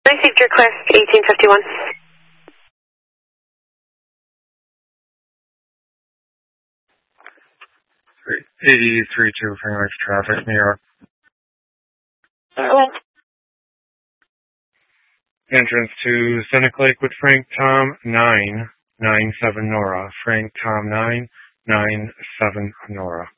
Received request 1851. 8032 Frank traffic, New York. Entrance to Seneca Lake with Frank Tom 997 Nora. Frank Tom 997 Nora.